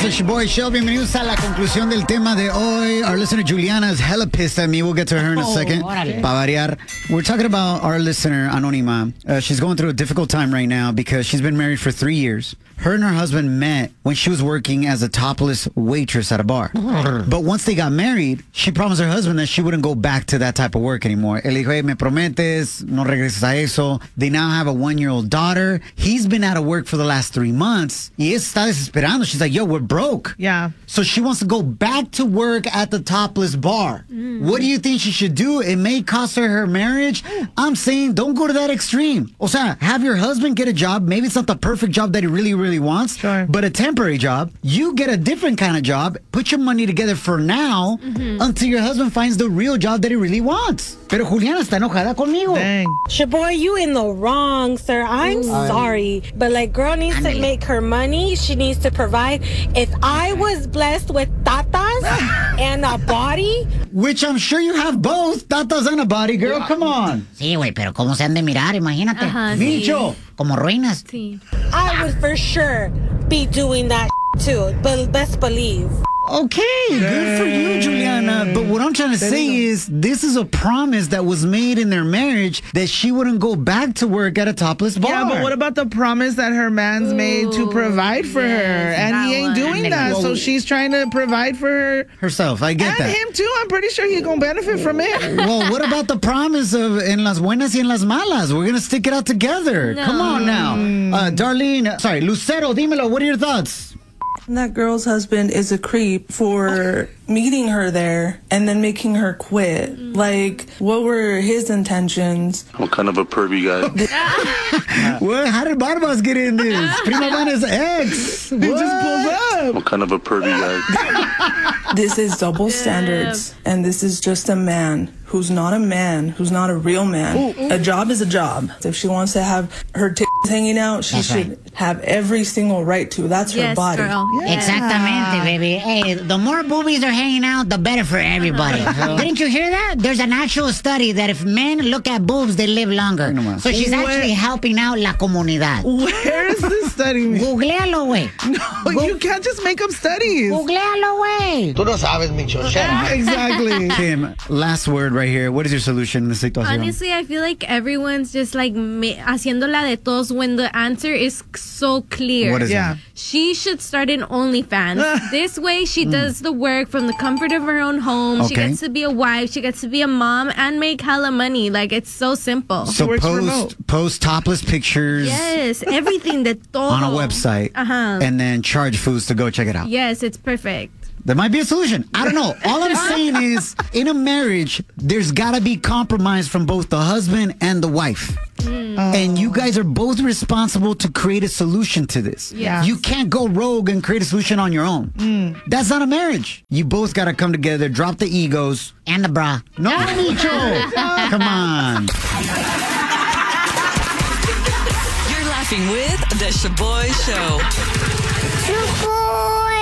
the Shaboy Show. Bienvenidos a la conclusión del tema de hoy. Our listener Juliana is hella pissed at me. We'll get to her in a second. Pa variar. We're talking about our listener, Anónima. She's going through a difficult time right now because she's been married for 3 years. Her and her husband met when she was working as a topless waitress at a bar. But once they got married, she promised her husband that she wouldn't go back to that type of work anymore. Él dijo, hey, me prometes, no regresas a eso. They now have a 1-year-old daughter. He's been out of work for the last 3 months. Y ella está desesperando. She's like, yo, we're broke. Yeah. So she wants to go back to work at the topless bar. What do you think she should do? It may cost her marriage. I'm saying don't go to that extreme. O sea, have your husband get a job. Maybe it's not the perfect job that he really wants, but a temporary job. You get a different kind of job. Put your money together for now until your husband finds the real job that he really wants. Pero Juliana está enojada conmigo. Dang. Shaboy, you in the wrong, sir. I'm sorry. But, like, girl needs to make her money. She needs to provide. If I was blessed with tatas and a body... Which I'm sure you have both, tatas and a body, girl. Come on. Sí, güey, pero ¿cómo se han de mirar? Imagínate. Micho. Como ruinas. Sí. I would for sure be doing that too. But best believe. Okay, good for you, Juliana. But what I'm trying to say is this is a promise that was made in their marriage that she wouldn't go back to work at a topless bar. Yeah, but what about the promise that her man's made to provide for her? And he ain't doing that, so she's trying to provide for herself. I get and that. him too. I'm pretty sure he's going to benefit from it. Well, what about the promise of en las buenas y en las malas? We're going to stick it out together. No. Come on now. Lucero, dímelo. What are your thoughts? That girl's husband is a creep for meeting her there and then making her quit. Like, what were his intentions? What kind of a pervy guy? What? How did Barbas get in this? Prima Donna's ex. He just pulled up. What kind of a pervy guy? This is double standards, and this is just a man who's not a man, who's not a real man. A job is a job. If she wants to have her titties hanging out, she should have every single right to. That's her body. Girl. Yeah. Exactamente, baby. Hey, the more boobies are hanging out, the better for everybody. Didn't you hear that? There's an actual study that if men look at boobs, they live longer. So she's actually helping out la comunidad. Where is this study? Googlealo, güey. No, you can't just make up studies. Googlealo, güey. Tú no sabes, Micho. Shut up. Exactly. Kim, last word right here. What is your solution in this situation? Honestly, I feel like everyone's just like haciéndola de todos when the answer is so clear. What is it? She should start an OnlyFans. This way, she does the work from the comfort of her own home. She gets to be a wife. She gets to be a mom and make hella money. Like, it's so simple. So post topless pictures. Yes, everything that todo. On a website. And then charge foods to go check it out. Yes, it's perfect. There might be a solution. I don't know. All I'm saying is, in a marriage, there's got to be compromise from both the husband and the wife. And you guys are both responsible to create a solution to this. Yes. You can't go rogue and create a solution on your own. That's not a marriage. You both got to come together, drop the egos. And the bra. No, Micho. Come on. You're laughing with The Shaboy Show. Shaboy!